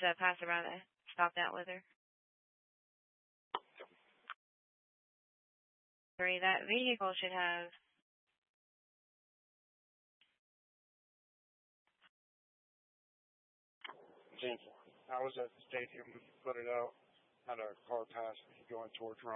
to pass around to stop that weather. 3, that vehicle should have. I was at the stadium when you put it out. Had a car pass going towards Rome.